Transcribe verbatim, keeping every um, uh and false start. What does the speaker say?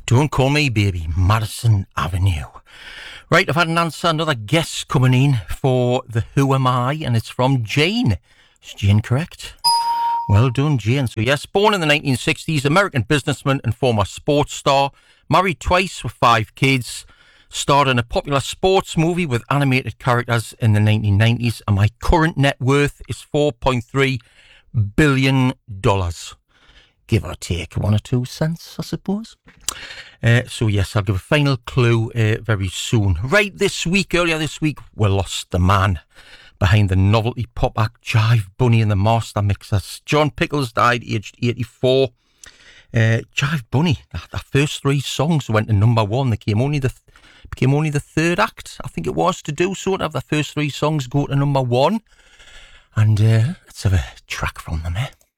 Don't Call Me Baby, Madison Avenue. Right, I've had an answer, another guest coming in for the Who Am I, and it's from Jane. Is Jane correct? Well done, Jane. So yes, born in the nineteen sixties, American businessman and former sports star, married twice with five kids, starred in a popular sports movie with animated characters in the nineteen nineties, and my current net worth is four point three billion dollars. Give or take one or two cents, I suppose. Uh, so yes, I'll give a final clue uh, very soon. Right, this week, earlier this week, we lost the man behind the novelty pop act Jive Bunny and the Master Mixers. John Pickles died aged eighty-four. Uh, Jive Bunny, the first three songs went to number one. They came only the th- became only the third act, I think it was, to do so, to have the first three songs go to number one. And uh, let's have a track from them, eh?